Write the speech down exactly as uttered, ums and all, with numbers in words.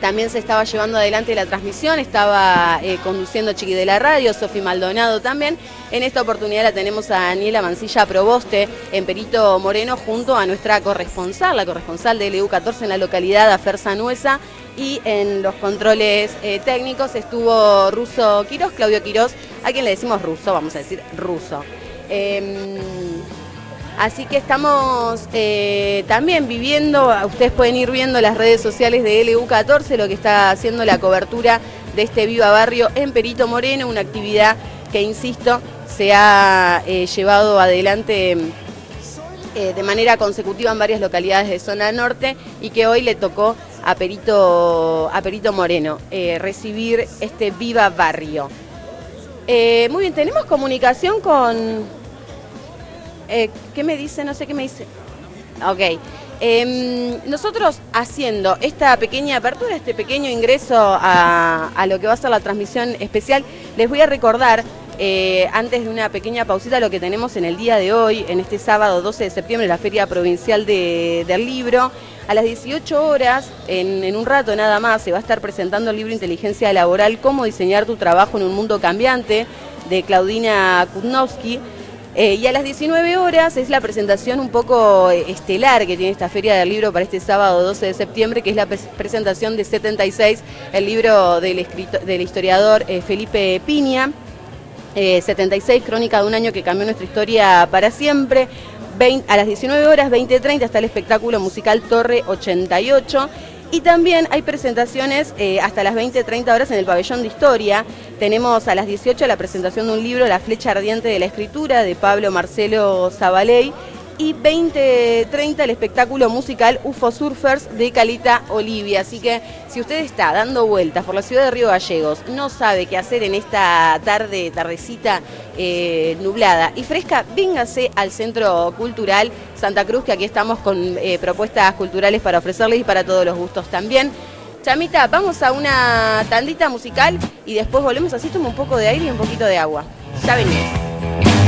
también se estaba llevando adelante la transmisión, estaba eh, conduciendo Chiqui de la Radio, Sofi Maldonado también. En esta oportunidad la tenemos a Daniela Mancilla Proboste en Perito Moreno junto a nuestra corresponsal, la corresponsal de L U catorce en la localidad, Afer Sanuesa, y en los controles eh, técnicos estuvo Russo Quirós, Claudio Quirós, a quien le decimos Russo, vamos a decir Russo. Eh, Así que estamos eh, también viviendo, ustedes pueden ir viendo las redes sociales de L U catorce, lo que está haciendo la cobertura de este Viva Barrio en Perito Moreno, una actividad que, insisto, se ha eh, llevado adelante eh, de manera consecutiva en varias localidades de zona norte y que hoy le tocó a Perito, a Perito Moreno eh, recibir este Viva Barrio. Eh, muy bien, tenemos comunicación con... Eh, ¿Qué me dice? No sé qué me dice. Ok. Eh, nosotros haciendo esta pequeña apertura, este pequeño ingreso a, a lo que va a ser la transmisión especial, les voy a recordar, eh, antes de una pequeña pausita, lo que tenemos en el día de hoy, en este sábado doce de septiembre, la Feria Provincial de, del Libro. A las dieciocho horas, en, en un rato nada más, se va a estar presentando el libro Inteligencia Laboral, cómo diseñar tu trabajo en un mundo cambiante, de Claudina Kutnowski. Eh, y a las diecinueve horas es la presentación un poco estelar que tiene esta Feria del Libro para este sábado doce de septiembre, que es la presentación de setenta y seis, el libro del, escritor, del historiador eh, Felipe Piña, eh, setenta y seis, crónica de un año que cambió nuestra historia para siempre. veinte, a las diecinueve horas, veinte treinta, está el espectáculo musical Torre ochenta y ocho. Y también hay presentaciones eh, hasta las veinte treinta horas en el pabellón de historia. Tenemos a las dieciocho la presentación de un libro, La flecha ardiente de la escritura, de Pablo Marcelo Zabaley. Y veinte treinta el espectáculo musical U F O Surfers de Calita Olivia. Así que si usted está dando vueltas por la ciudad de Río Gallegos, no sabe qué hacer en esta tarde, tardecita eh, nublada y fresca, véngase al Centro Cultural Santa Cruz, que aquí estamos con eh, propuestas culturales para ofrecerles y para todos los gustos también. Chamita, vamos a una tandita musical y después volvemos, así toma un poco de aire y un poquito de agua. Ya venimos.